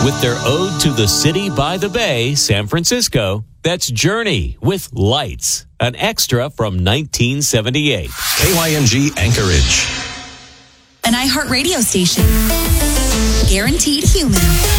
With their ode to the city by the bay, San Francisco, that's Journey with Lights, an extra from 1978. KYMG Anchorage. An iHeartRadio station. Guaranteed human.